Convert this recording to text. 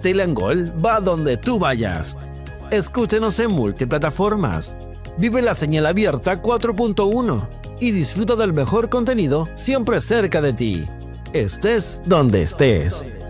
Castilla y Gol va donde tú vayas. Escúchenos en multiplataformas. Vive la señal abierta 4.1 y disfruta del mejor contenido siempre cerca de ti. Estés donde estés.